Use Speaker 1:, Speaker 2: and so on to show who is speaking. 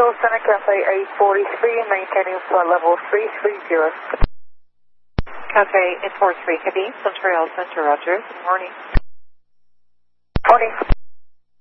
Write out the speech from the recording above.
Speaker 1: Central Center Cafe 843, maintaining flight level 330.
Speaker 2: Cafe 843, Cabine, Central Center, Roger. Good morning.
Speaker 1: Morning.